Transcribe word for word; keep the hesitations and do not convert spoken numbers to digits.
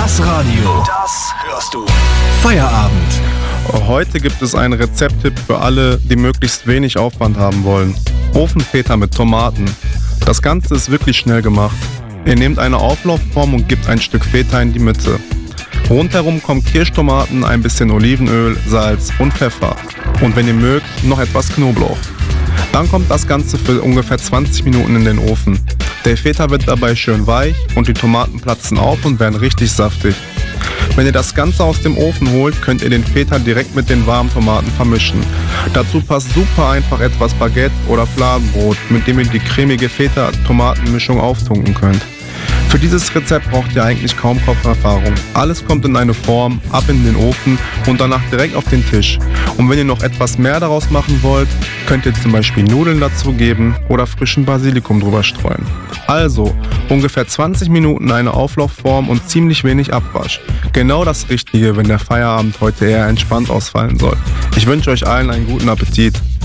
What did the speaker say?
Das Radio, das hörst du. Feierabend. Heute gibt es einen Rezepttipp für alle, die möglichst wenig Aufwand haben wollen. Ofenfeta mit Tomaten. Das Ganze ist wirklich schnell gemacht. Ihr nehmt eine Auflaufform und gebt ein Stück Feta in die Mitte. Rundherum kommen Kirschtomaten, ein bisschen Olivenöl, Salz und Pfeffer. Und wenn ihr mögt, noch etwas Knoblauch. Dann kommt das Ganze für ungefähr zwanzig Minuten in den Ofen. Der Feta wird dabei schön weich und die Tomaten platzen auf und werden richtig saftig. Wenn ihr das Ganze aus dem Ofen holt, könnt ihr den Feta direkt mit den warmen Tomaten vermischen. Dazu passt super einfach etwas Baguette oder Fladenbrot, mit dem ihr die cremige Feta-Tomatenmischung auftunken könnt. Für dieses Rezept braucht ihr eigentlich kaum Kocherfahrung. Alles kommt in eine Form, ab in den Ofen und danach direkt auf den Tisch. Und wenn ihr noch etwas mehr daraus machen wollt, könnt ihr zum Beispiel Nudeln dazugeben oder frischen Basilikum drüber streuen. Also, ungefähr zwanzig Minuten eine Auflaufform und ziemlich wenig Abwasch. Genau das Richtige, wenn der Feierabend heute eher entspannt ausfallen soll. Ich wünsche euch allen einen guten Appetit.